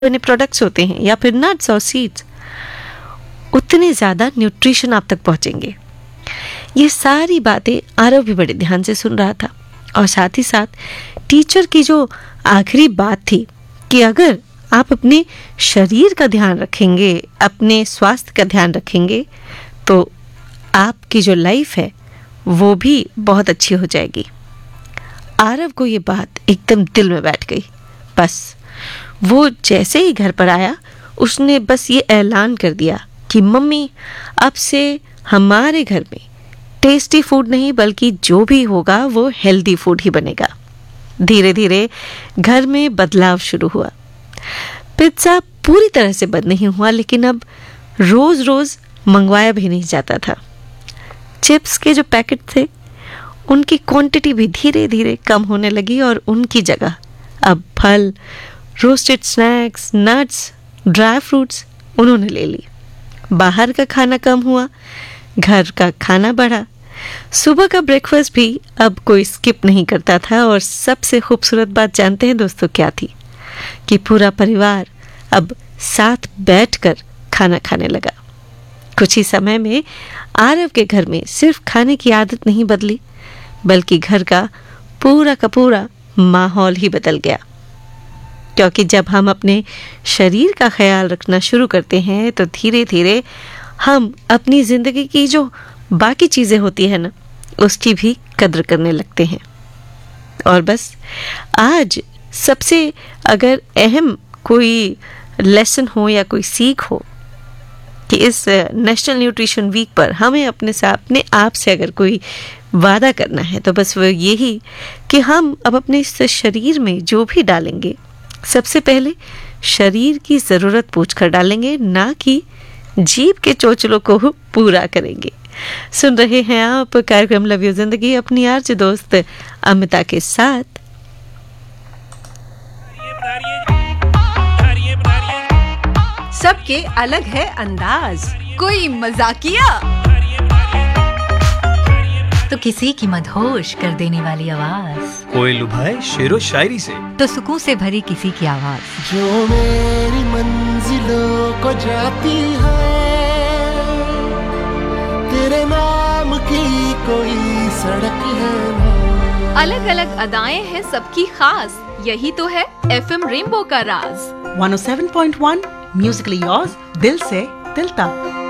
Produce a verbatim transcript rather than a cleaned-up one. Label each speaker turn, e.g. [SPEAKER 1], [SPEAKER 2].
[SPEAKER 1] बने प्रोडक्ट्स होते हैं या फिर नट्स और सीड्स, उतने ज़्यादा न्यूट्रिशन आप तक पहुंचेंगे। ये सारी बातें आरव भी बड़े ध्यान से सुन रहा था और साथ ही साथ टीचर की जो आखिरी बात थी कि अगर आप अपने शरीर का ध्यान रखेंगे, अपने स्वास्थ्य का ध्यान रखेंगे, तो आपकी जो लाइफ है वो भी बहुत अच्छी हो जाएगी। आरव को ये बात एकदम दिल में बैठ गई। बस वो जैसे ही घर पर आया उसने बस ये ऐलान कर दिया कि मम्मी अब से हमारे घर में टेस्टी फूड नहीं बल्कि जो भी होगा वो हेल्दी फूड ही बनेगा। धीरे धीरे घर में बदलाव शुरू हुआ। पिज्ज़ा पूरी तरह से बंद नहीं हुआ, लेकिन अब रोज़ रोज़ मंगवाया भी नहीं जाता था। चिप्स के जो पैकेट थे उनकी क्वांटिटी भी धीरे धीरे कम होने लगी और उनकी जगह अब फल, roasted snacks, nuts, dry fruits उन्होंने ले ली। बाहर का खाना कम हुआ, घर का खाना बढ़ा। सुबह का ब्रेकफास्ट भी अब कोई स्किप नहीं करता था और सबसे खूबसूरत बात जानते हैं दोस्तों क्या थी? कि पूरा परिवार अब साथ बैठकर खाना खाने लगा। कुछ ही समय में आरव के घर में सिर्फ खाने की आदत नहीं बदली, बल्कि घर का पूरा का पूरा माहौल ही बदल गया। क्योंकि जब हम अपने शरीर का ख्याल रखना शुरू करते हैं तो धीरे धीरे हम अपनी ज़िंदगी की जो बाकी चीज़ें होती हैं ना, उसकी भी कद्र करने लगते हैं। और बस आज सबसे अगर अहम कोई लेसन हो या कोई सीख हो कि इस नेशनल न्यूट्रिशन वीक पर हमें अपने साथ अपने आप से अगर कोई वादा करना है तो बस वो यही कि हम अब अपने इस शरीर में जो भी डालेंगे सबसे पहले शरीर की ज़रूरत पूछकर डालेंगे, ना कि जीभ के चोचलों को पूरा करेंगे। सुन रहे हैं आप कार्यक्रम लव यू जिंदगी अपनी आरजे दोस्त अमिता के साथ।
[SPEAKER 2] सबके अलग है अंदाज, कोई मजाकिया
[SPEAKER 3] तो किसी की मदहोश कर देने वाली आवाज,
[SPEAKER 4] कोई लुभाए शेरो शायरी से
[SPEAKER 3] तो सुकून से भरी किसी की आवाज।
[SPEAKER 5] जो मेरी मंजिलों को जाती है, तेरे नाम की कोई सड़क है।
[SPEAKER 6] अलग अलग अदाएं हैं सबकी खास, यही तो है एफएम रेनबो का राज।
[SPEAKER 2] One O seven point one Musically yours, दिल से दिल तक।